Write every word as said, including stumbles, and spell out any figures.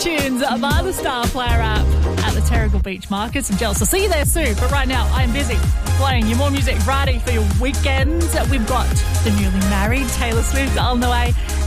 tunes via the Star Player app at the Terrigal Beach Markets. I'm jealous. I'll see you there soon. But right now, I'm busy playing you more music Friday for your weekend. We've got the newly married Taylor Swift on the way.